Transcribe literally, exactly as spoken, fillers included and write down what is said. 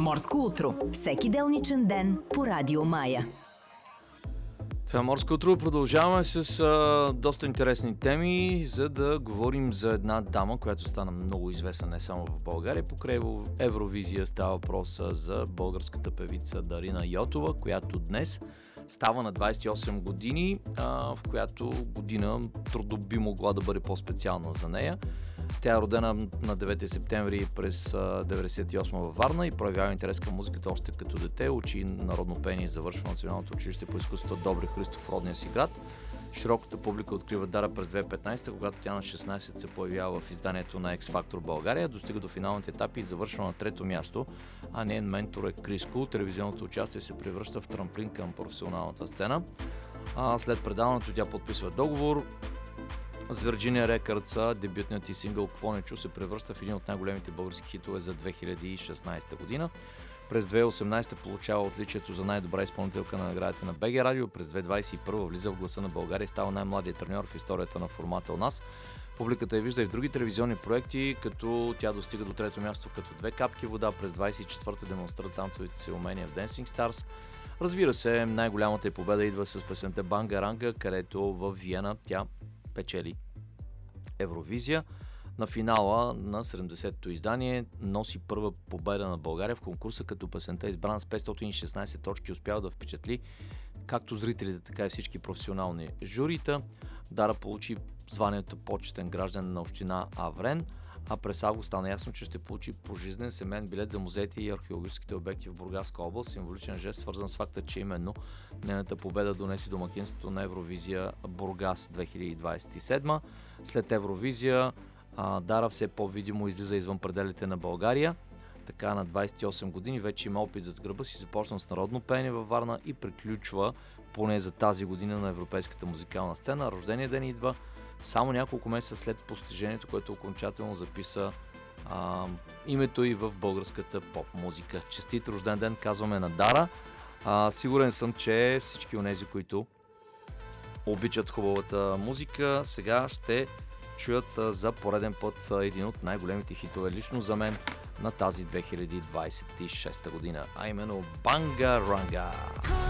Морско утро. Всеки делничен ден по Радио Мая. Това е Морско утро. Продължаваме с а, доста интересни теми, за да говорим за една дама, която стана много известна не само в България. Покрай Евровизия става въпрос за българската певица Дарина Йотова, която днес става на двадесет и осем години, а, в която година трудно би могла да бъде по-специална за нея. Тя е родена на девети септември през деветдесет и осма във Варна и проявява интерес към музиката още като дете. Учи народно пение и завършва Националното училище по изкуството Добри Христов в родния си град. Широката публика открива Дара през две хиляди и петнадесета, когато тя на шестнадесет се появява в изданието на X Factor България, достига до финалните етапи и завършва на трето място, а нейн ментор е Крис Кул. Телевизионното участие се превръща в трамплин към професионалната сцена. А след предаването тя подписва договор с Virginia Records. Дебютният и сингъл "Кво не чу" се превръща в един от най-големите български хитове за две хиляди и шестнадесета година. През две хиляди и осемнадесета получава отличието за най-добра изпълнителка на наградите на БГ Радио. През две хиляди двадесет и първа влиза в Гласа на България и става най-младият треньор в историята на формата у нас. Публиката я вижда и в други телевизионни проекти, като тя достига до трето място като две капки вода. През двадесет и четвърта демонстрира танцовите си умения в Dancing Stars. Разбира се, най-голямата й победа идва с песента "Банга Ранга", където в Виена тя печели Евровизия. На финала на седемдесетото издание носи първа победа на България в конкурса, като песента, избрана с петстотин и шестнадесет точки, успява да впечатли както зрителите, така и всички професионални журита. Дара получи званието почетен граждан на община Аврен, а през август стана ясно, че ще получи пожизнен семейен билет за музеите и археологическите обекти в Бургаска област. Символичен жест, свързан с факта, че именно нейната победа донеси домакинството на Евровизия Бургас две хиляди двадесет и седма. След Евровизия Дара все по-видимо излиза извън пределите на България. Така на двадесет и осем години вече има опит зад гърба си, започна с народно пеене във Варна и приключва поне за тази година на европейската музикална сцена. Рождения ден идва само няколко месеца след постижението, което окончателно записа а, името и в българската поп-музика. Честит рожден ден казваме на Дара. А, сигурен съм, че всички онези, които обичат хубавата музика, сега ще чуят за пореден път един от най-големите хитове лично за мен на тази две хиляди двадесет и шеста година, а именно "Банга Ранга".